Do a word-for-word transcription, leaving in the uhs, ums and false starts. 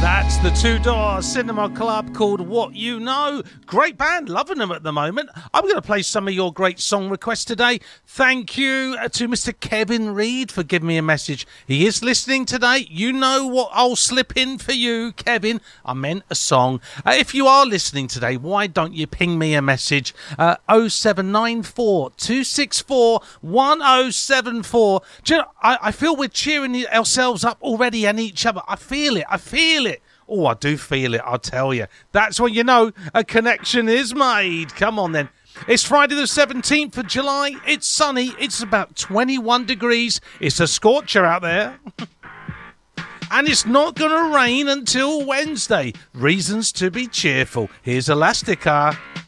That's the Two Door Cinema Club called What You Know. Great band, loving them at the moment. I'm going to play some of your great song requests today. Thank you to Mister Kevin Reed for giving me a message. He is listening today. You know what I'll slip in for you, Kevin. I meant a song. Uh, if you are listening today, why don't you ping me a message? Uh, oh seven nine four, two six four, one oh seven four. Do you know, I, I feel we're cheering ourselves up already and each other. I feel it. I feel it. Oh, I do feel it, I'll tell you. That's when you know a connection is made. Come on, then. It's Friday the seventeenth of July. It's sunny. It's about twenty-one degrees. It's a scorcher out there. And it's not going to rain until Wednesday. Reasons to be cheerful. Here's Elastica.